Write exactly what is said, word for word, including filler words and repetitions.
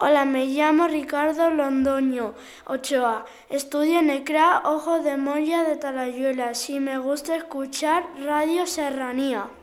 Hola, me llamo Ricardo Londoño Ochoa. Estudio en el C R A Ojo de Molla de Talayuela. Sí, me gusta escuchar Radio Serranía.